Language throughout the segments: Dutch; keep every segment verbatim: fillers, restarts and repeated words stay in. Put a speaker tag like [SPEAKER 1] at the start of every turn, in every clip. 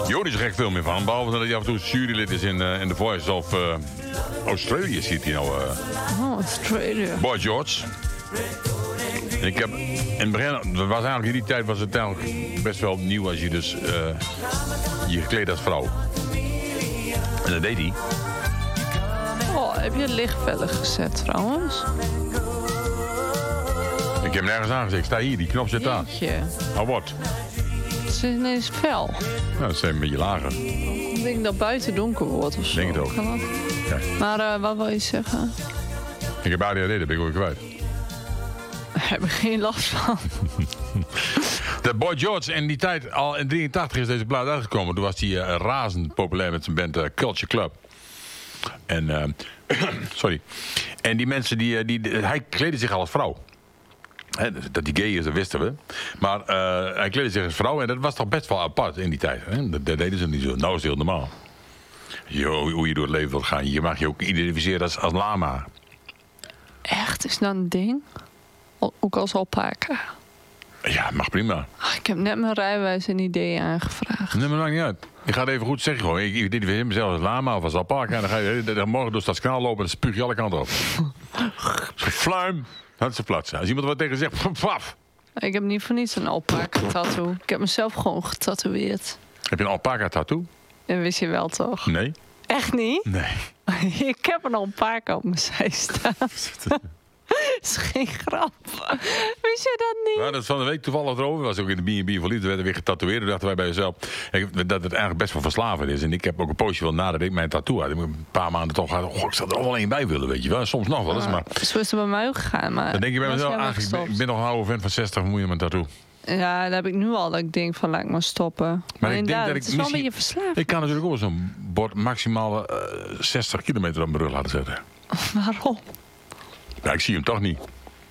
[SPEAKER 1] Jody is er gek veel meer van. Behalve dat hij af en toe jurylid is in, uh, in The Voice of uh, Australia, ziet hij nou. Uh,
[SPEAKER 2] oh, Australia.
[SPEAKER 1] Boy George. En ik heb in het begin, was eigenlijk in die tijd was het eigenlijk best wel nieuw als je dus uh, je gekleed als vrouw. En dat deed hij.
[SPEAKER 2] Oh, heb je het licht verder gezet trouwens?
[SPEAKER 1] Ik heb hem nergens aangezet. Ik sta hier, die knop zit daar.
[SPEAKER 2] Jeetje.
[SPEAKER 1] Oh, wat?
[SPEAKER 2] Het is ineens fel.
[SPEAKER 1] Nou, dat is een beetje lager.
[SPEAKER 2] Ik denk dat buiten donker wordt of zo.
[SPEAKER 1] Denk het ook.
[SPEAKER 2] Kan dat?
[SPEAKER 1] Ja.
[SPEAKER 2] Maar uh, wat wil je zeggen?
[SPEAKER 1] Ik heb A D H D, dat ben ik ook kwijt.
[SPEAKER 2] Daar heb ik geen last van.
[SPEAKER 1] De Boy George, in die tijd, al in drieëntachtig is deze plaat uitgekomen. Toen was hij uh, razend populair met zijn band uh, Culture Club. En, uh, sorry. En die mensen, die, die, die, hij kleedde zich als vrouw. He, dat hij gay is, dat wisten we. Maar uh, hij kleedde zich als vrouw en dat was toch best wel apart in die tijd. Hè? Dat, dat deden ze niet zo. Nou is het heel normaal. Yo, hoe je door het leven wilt gaan. Je mag je ook identificeren als, als lama.
[SPEAKER 2] Echt? Is dat een ding? Ook als alpaca?
[SPEAKER 1] Ja, mag prima.
[SPEAKER 2] Oh, ik heb net mijn rijbewijs en ideeën aangevraagd.
[SPEAKER 1] Nee, maar maakt niet uit. Je gaat even goed zeggen gewoon. Ik identificeer mezelf als lama of als alpaca. En dan ga je dan morgen door Stadskanaal lopen en dan spuug je alle kanten op. Fluim. Dat is de plat. Als iemand wat tegen zegt, paf.
[SPEAKER 2] Ik heb niet voor niets een alpaca tattoo. Ik heb mezelf gewoon getatoeëerd.
[SPEAKER 1] Heb je een alpaca tattoo?
[SPEAKER 2] Dat wist je wel toch?
[SPEAKER 1] Nee.
[SPEAKER 2] Echt niet?
[SPEAKER 1] Nee.
[SPEAKER 2] Ik heb een alpaca op mijn zij staan. Dat is geen grap. Wist je dat niet?
[SPEAKER 1] Nou, dat is van de week toevallig erover. Was ook in de B en B van Liefde. werden weer getatoeëerd. Toen dachten wij bij jezelf dat het eigenlijk best wel verslavend is. En ik heb ook een poosje wel nadat ik mijn tattoo had. Ik heb een paar maanden toch gehad. Oh, ik zou er nog wel één bij willen, weet je wel. Soms nog wel eens. Maar
[SPEAKER 2] zo is het bij mij ook gegaan. Maar
[SPEAKER 1] dan denk je bij mezelf, eigenlijk, ik ben, ik ben nog een oude vent van zestig. Moet je mijn tattoo?
[SPEAKER 2] Ja, dat heb ik nu al. Dat ik denk van, laat ik maar stoppen. Maar,
[SPEAKER 1] maar
[SPEAKER 2] maar
[SPEAKER 1] ik denk dat ik
[SPEAKER 2] het is wel een beetje verslaafd.
[SPEAKER 1] Ik kan natuurlijk ook zo'n bord maximaal uh, zestig kilometer op mijn rug laten zetten.
[SPEAKER 2] Waarom?
[SPEAKER 1] Ja, ik zie hem toch niet.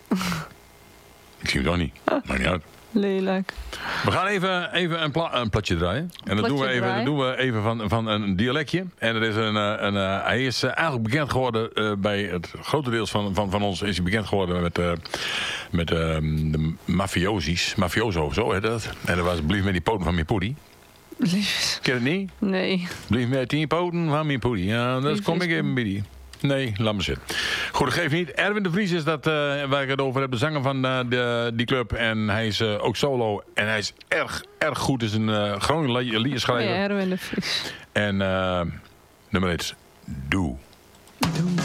[SPEAKER 1] Ik zie hem toch niet. Maakt niet uit.
[SPEAKER 2] Lelijk.
[SPEAKER 1] We gaan even, even een, pla een platje draaien. En dat doen we even, dat doen we even van, van een dialectje. En dat is een, een, een, hij is eigenlijk bekend geworden uh, bij het grotendeels van, van, van ons is hij bekend geworden met, uh, met uh, de mafiosis. Mafioso of zo heet dat. En dat was Blijf met die poten van mijn poedie.
[SPEAKER 2] Lief.
[SPEAKER 1] Ken je het niet?
[SPEAKER 2] Nee.
[SPEAKER 1] Blijf met die poten van mijn poedie. Ja, dat kom ik even bij die. Nee, laat me zitten. Goed, dat geeft niet. Erwin de Vries is dat uh, waar ik het over heb. De zanger van uh, de, die club. En hij is uh, ook solo. En hij is erg, erg goed. Is een uh, Groningen liedjeschrijver.
[SPEAKER 2] Ja, Erwin de Vries.
[SPEAKER 1] En uh, nummer is Doe.
[SPEAKER 2] Doe.